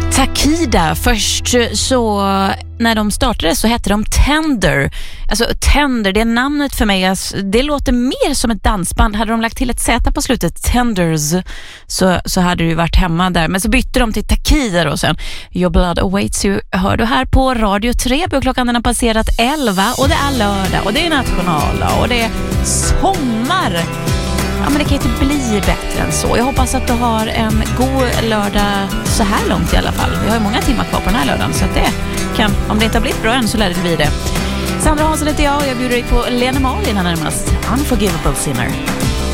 Takida, först så när de startade så hette de Tender. Alltså Tender, det är namnet för mig. Alltså, det låter mer som ett dansband. Hade de lagt till ett Z på slutet, Tenders, så hade det ju varit hemma där. Men så bytte de till Takida då sen. Your Blood Awaits You hör du här på Radio 3. Klockan den har passerat 11 och det är lördag och det är nationala och det är sommar. Ja, men det kan ju inte bli bättre än så. Jag hoppas att du har en god lördag så här långt i alla fall. Vi har ju många timmar kvar på den här lördagen så att det kan, om det inte har blivit bra än så lär det bli det. Sandra Hansson heter jag och jag bjuder dig på Lena Malin här närmast. Unforgivable Sinner.